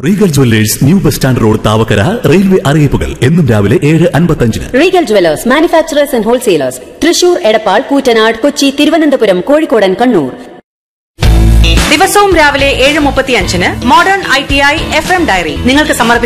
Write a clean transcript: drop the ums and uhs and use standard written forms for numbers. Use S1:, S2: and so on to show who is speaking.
S1: Regal jewellers new bus stand road Thavakkara railway അറിയിപ്പുകൾ എന്നും രാവിലെ 7:55.
S2: Regal jewellers manufacturers and wholesalers Thrissur, Edappal, Koottanad, Kochi, Thiruvananthapuram, Kozhikode, Kannur.
S3: ദിവസവും രാവിലെ 7:35 മോഡേൺ ITI FM ഡയറി നിങ്ങൾക്ക് സമർപ്പിക്കുന്നു.